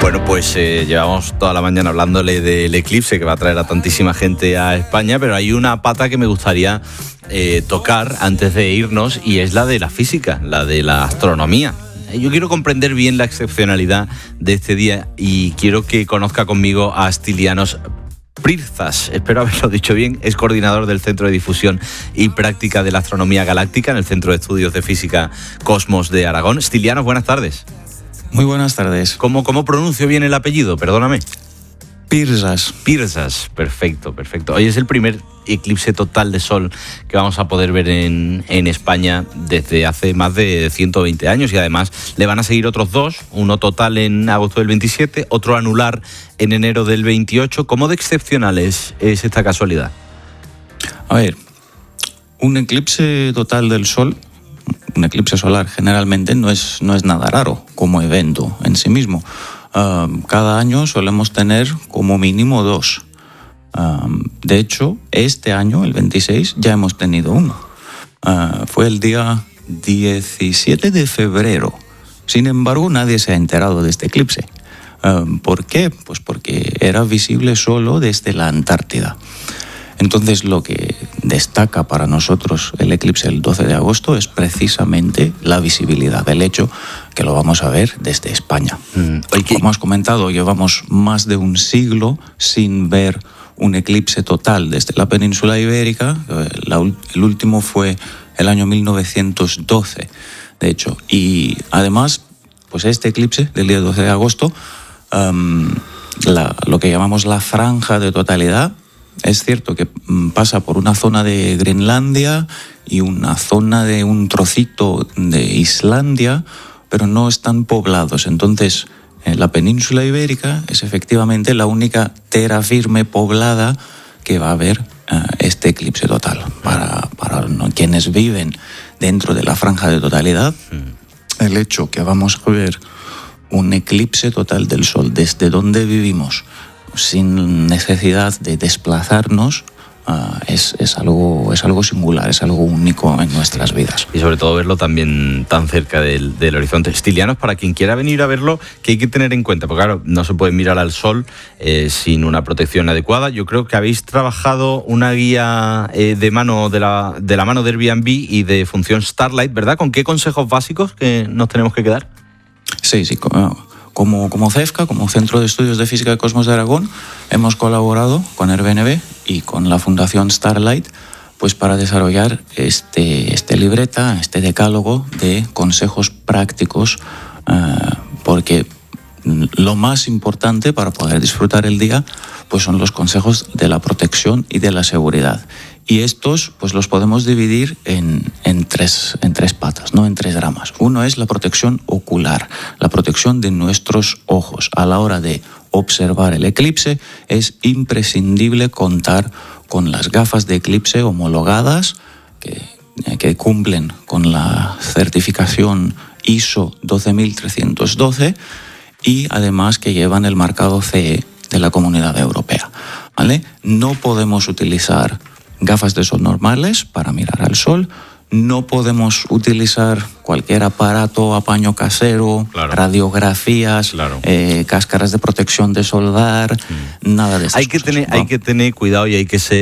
Bueno, pues llevamos toda la mañana hablándole del eclipse que va a traer a tantísima gente a España, pero hay una pata que me gustaría tocar antes de irnos y es la de la física, la de la astronomía. Yo quiero comprender bien la excepcionalidad de este día y quiero que conozca conmigo a Stylianos Prirzas, espero haberlo dicho bien, es coordinador del Centro de Difusión y Práctica de la Astronomía Galáctica en el Centro de Estudios de Física Cosmos de Aragón. Stylianos, buenas tardes. Muy buenas tardes. ¿Cómo pronuncio bien el apellido? Perdóname. Pirzas. Pirzas, perfecto. Hoy es el primer eclipse total de sol que vamos a poder ver en España desde hace más de 120 años y además le van a seguir otros dos, uno total en agosto del 27, otro anular en enero del 28. ¿Cómo de excepcional es esta casualidad? A ver, un eclipse total del sol, un eclipse solar generalmente no es nada raro como evento en sí mismo. Cada año solemos tener como mínimo dos. De hecho, este año, el 26, ya hemos tenido uno. Fue el día 17 de febrero. Sin embargo, nadie se ha enterado de este eclipse. ¿Por qué? Pues porque era visible solo desde la Antártida. Entonces, lo que destaca para nosotros el eclipse del 12 de agosto es precisamente la visibilidad, el hecho que lo vamos a ver desde España. Como has comentado, llevamos más de un siglo sin ver un eclipse total desde la península ibérica. El último fue el año 1912, de hecho. Y además, pues este eclipse del día 12 de agosto, lo que llamamos la franja de totalidad, es cierto que pasa por una zona de Groenlandia y una zona de un trocito de Islandia, pero no están poblados. Entonces, la península ibérica es efectivamente la única tierra firme poblada que va a haber este eclipse total. Para quienes viven dentro de la franja de totalidad, el hecho que vamos a ver un eclipse total del sol desde donde vivimos sin necesidad de desplazarnos, es algo singular, es algo único en nuestras vidas. Y sobre todo verlo también tan cerca del horizonte. Stylianos, para quien quiera venir a verlo, ¿qué hay que tener en cuenta? Porque claro, no se puede mirar al sol sin una protección adecuada. Yo creo que habéis trabajado una guía de la mano de Airbnb y de función Starlight, ¿verdad? ¿Con qué consejos básicos que nos tenemos que quedar? Sí. Como CEFCA, como Centro de Estudios de Física de Cosmos de Aragón, hemos colaborado con Airbnb y con la Fundación Starlight pues para desarrollar este libreta, este decálogo de consejos prácticos, porque lo más importante para poder disfrutar el día pues son los consejos de la protección y de la seguridad. Y estos pues los podemos dividir en tres patas, ¿no? En tres ramas. Uno es la protección ocular, la protección de nuestros ojos. A la hora de observar el eclipse es imprescindible contar con las gafas de eclipse homologadas que cumplen con la certificación ISO 12312 y además que llevan el marcado CE de la Comunidad Europea, ¿vale? No podemos utilizar gafas de sol normales para mirar al sol, no podemos utilizar cualquier aparato, apaño casero, claro, radiografías, claro, cáscaras de protección de soldar, nada de eso. Hay que tener cuidado y hay que ser